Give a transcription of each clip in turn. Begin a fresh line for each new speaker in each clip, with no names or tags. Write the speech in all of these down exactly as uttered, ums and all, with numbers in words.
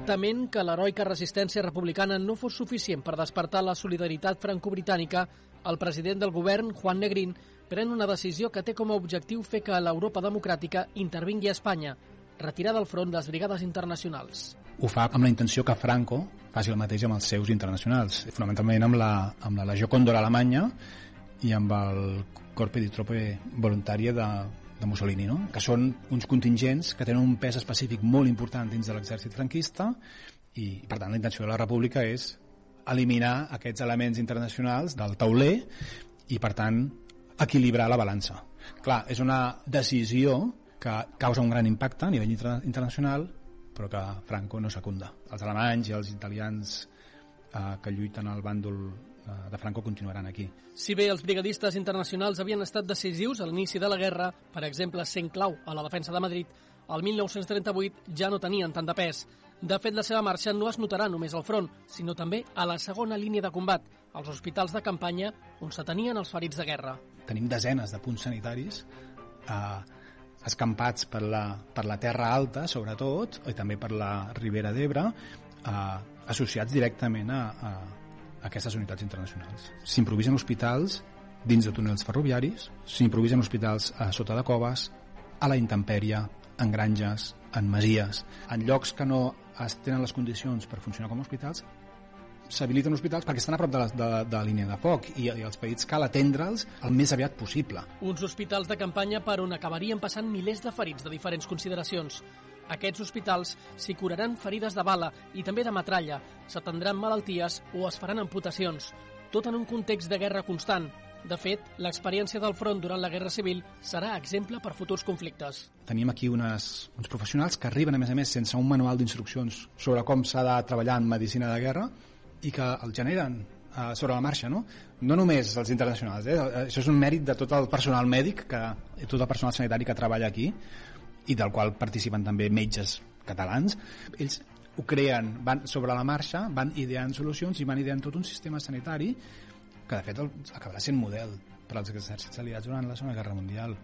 Tement que l'heroica resistència republicana no fos suficient per despertar la solidaritat franco-britànica, el president del govern, Juan Negrín, pren una decisió que té com a objectiu fer que l'Europa democràtica intervingui a Espanya, retirar del front les brigades internacionals.
Ho fa amb la intenció que Franco faci el mateix amb els seus internacionals, fonamentalment amb la, amb la Legió Còndor alemanya i amb el Corpo di Truppe Volontarie de, de Mussolini, no? Que són uns contingents que tenen un pes específic molt important dins de l'exèrcit franquista i, per tant, la intenció de la República és eliminar aquests elements internacionals del tauler i, per tant, equilibrar la balança. Clar, és una decisió que causa un gran impacte a nivell inter internacional, però que Franco no secunda. Els alemanys i els italians eh, que lluiten al bàndol eh, de Franco continuaran aquí.
Si bé els brigadistes internacionals havien estat decisius a l'inici de la guerra, per exemple, sent clau a la defensa de Madrid, el mil nou-cents trenta-vuit ja no tenien tant de pes. De fet, la seva marxa no es notarà només al front, sinó també a la segona línia de combat, als hospitals de campanya on s'atenien els ferits de guerra.
Tenim desenes de punts sanitaris eh, escampats per la, per la Terra Alta, sobretot, i també per la Ribera d'Ebre, eh, associats directament a, a, a aquestes unitats internacionals. S'improvisen hospitals dins de túnels ferroviaris, s'improvisen hospitals a sota de coves, a la intempèrie, en granges, en masies, en llocs que no es tenen les condicions per funcionar com a hospitals, s'habiliten hospitals perquè estan a prop de la, de, de la línia de foc i, i els ferits cal atendre'ls el més aviat possible.
Uns hospitals de campanya per on acabarien passant milers de ferits de diferents consideracions. Aquests hospitals s'hi curaran ferides de bala i també de metralla, s'atendran malalties o es faran amputacions, tot en un context de guerra constant. De fet, l'experiència del front durant la Guerra Civil serà exemple per futurs conflictes.
Tenim aquí unes, uns professionals que arriben, a més a més, sense un manual d'instruccions sobre com s'ha de treballar en medicina de guerra i que el generen eh, sobre la marxa, no? No només els internacionals, eh? Això és un mèrit de tot el personal mèdic, que, tot el personal sanitari que treballa aquí i del qual participen també metges catalans. Ells ho creen, van sobre la marxa, van ideant solucions i van ideant tot un sistema sanitari que de fet el, acabarà sent model per als exèrcits aliats durant la Segona Guerra Mundial.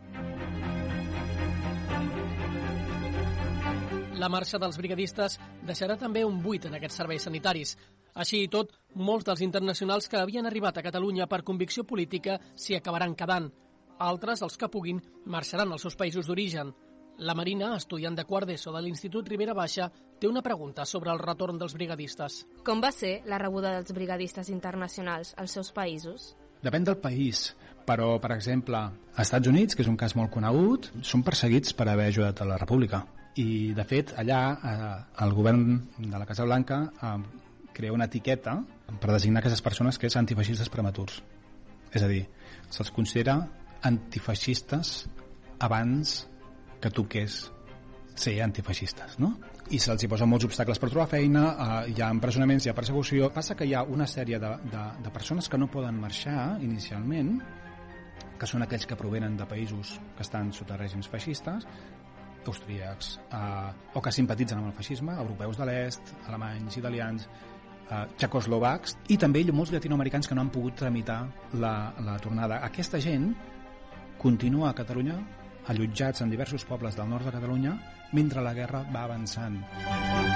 La marxa dels brigadistes deixarà també un buit en aquests serveis sanitaris. Així i tot, molts dels internacionals que havien arribat a Catalunya per convicció política s'hi acabaran quedant. Altres, els que puguin, marxaran als seus països d'origen. La Marina, estudiant de quart d'ESO de l'Institut Ribera Baixa, té una pregunta sobre el retorn dels brigadistes.
Com va ser la rebuda dels brigadistes internacionals als seus països?
Depèn del país, però, per exemple, als Estats Units, que és un cas molt conegut, són perseguits per haver ajudat a la República. I, de fet, allà eh, el govern de la Casa Blanca eh, crea una etiqueta per designar aquestes persones que és antifeixistes prematurs. És a dir, se'ls considera antifeixistes abans que toqués ser antifeixistes, no? I se'ls hi posen molts obstacles per trobar feina, eh, hi ha empresonaments, hi ha persecució. Passa que hi ha una sèrie de, de, de persones que no poden marxar inicialment, que són aquells que provenen de països que estan sota règims feixistes, austríacs, eh, o que simpatitzen amb el feixisme, europeus de l'est, alemanys, italians, eh, txecoslovacs, i també molts llatinoamericans que no han pogut tramitar la, la tornada. Aquesta gent continua a Catalunya allotjats en diversos pobles del nord de Catalunya mentre la guerra va avançant.